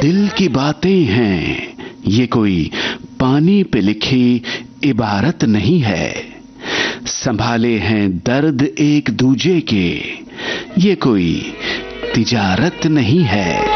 दिल की बातें हैं, ये कोई पानी पे लिखी इबारत नहीं है। संभाले हैं दर्द एक दूजे के, ये कोई तिजारत नहीं है।